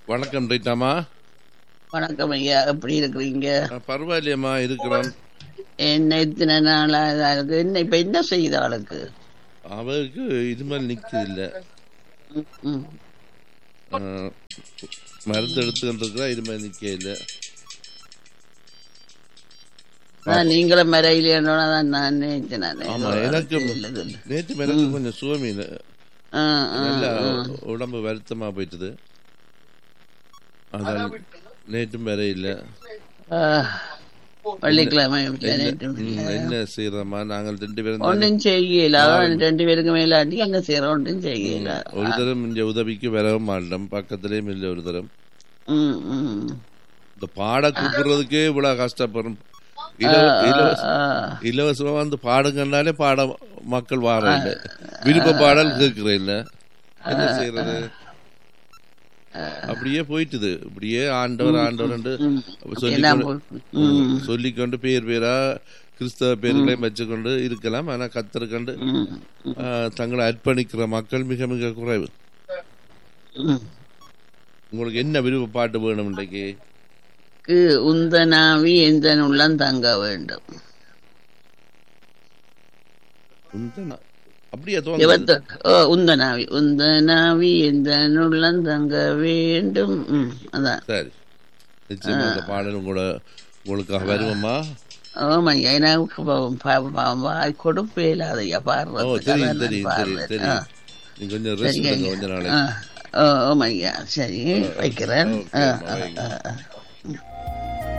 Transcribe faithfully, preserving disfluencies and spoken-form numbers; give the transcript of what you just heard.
வணக்கம் ரைட்டாமா. வணக்கம் ஐயா, எப்படி இருக்கிறீங்க? பரவாயில்லையம்மா இருக்கிறோம். என்ன இத்தனை நாளா இதா இருக்கு? என்ன இப்ப என்ன செய்யுது ஆளுக்கு? அவருக்கு இது மாதிரி நிற்குது இல்லை, ம். மருந்து எடுத்துக்கிட்டு இருக்கிறா, இது மாதிரி நிற்க இல்லை. அதான் நீங்களும் மறையிலேன்னு நான் நினைச்சேன். ஆமா, எனக்கு நேற்று மிளகு கொஞ்சம் சுவமீன் நல்லா உடம்பு வருத்தமா போயிட்டுது. அதான் நேற்றும் வேற இல்லை. வெள்ளிக்கிழமை என்ன செய்யறோமா, நாங்கள் ரெண்டு பேரும் ஒன்றும் செய்யல. ரெண்டு பேருக்கு மேலாட்டி என்ன செய்யறோம், ஒன்றும் செய்யல. ஒரு தரம் இங்க உதவிக்கு வரவும் மாட்டோம், பக்கத்திலேயும் இல்லை ஒரு தரம். இந்த பாட கூப்பிடுறதுக்கே இவ்வளவு கஷ்டப்படும். இலவசமா வந்து பாடுங்கன்னாலே பாட மக்கள் வார இல்லை, விருப்ப பாடல் கேட்கிற இல்ல, என்ன செய்யறது? அப்படியே போயிட்டுது. இப்படியே ஆண்டவர் ஆண்டவர் சொல்லிக்கொண்டு பேர் பேரா கிறிஸ்தவ பேர்களையும் வச்சுக்கொண்டு இருக்கலாம். ஆனா கத்தருக்கண்டு தங்களை அர்ப்பணிக்கிற மக்கள் மிக மிக குறைவு. உங்களுக்கு என்ன விருப்ப பாட்டு வேணும் இன்றைக்கு? உந்தனாவி எந்த உள்ளம் தங்க வேண்டும். உந்தனாவி உந்தனாவி எந்த உள்ளம் தங்க வேண்டும். அதான் சரி, நிச்சயமா இந்த பாடலும் கூட உங்களுக்காக வருவோமா? ஆமாய்யா, எனக்கு கொடுப்பே இல்லாதையா பாடுறது. தெரியும் தெரியும் தெரியும் தெரியும். நீங்க கொஞ்சம் ரெஸ்ட் எடுங்க கொஞ்ச நாளைக்கு. ஆமாய்யா, சரி வைக்கிறேன்.